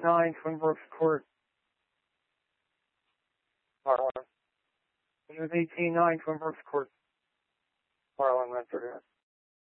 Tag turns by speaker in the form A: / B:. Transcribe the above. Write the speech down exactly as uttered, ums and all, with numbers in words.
A: nine, Twin Brooks Court.
B: Marlon.
A: Windows eighteen nine, Twin Brooks Court.
B: Marlon, Renfrew.